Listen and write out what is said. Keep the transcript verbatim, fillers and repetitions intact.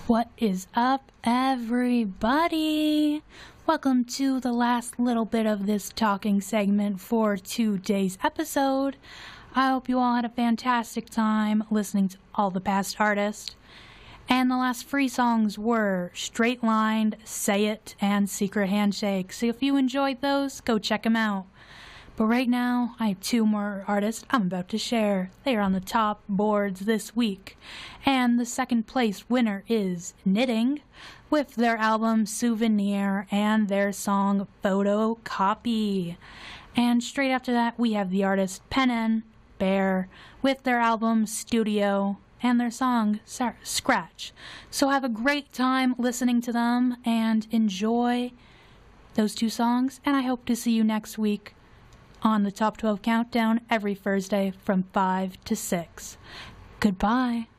What is up, everybody? Welcome to the last little bit of this talking segment for today's episode. I hope you all had a fantastic time listening to all the past artists. And the last free songs were Straight Lined, Say It, and Secret Handshake. So if you enjoyed those, go check them out. But right now, I have two more artists I'm about to share. They are on the top boards this week. And the second place winner is Knitting with their album Souvenir and their song Photocopy. And straight after that, we have the artist Pen Bear with their album Studio and their song Scratch. So have a great time listening to them and enjoy those two songs. And I hope to see you next week on the Top twelve Countdown every Thursday from five to six. Goodbye.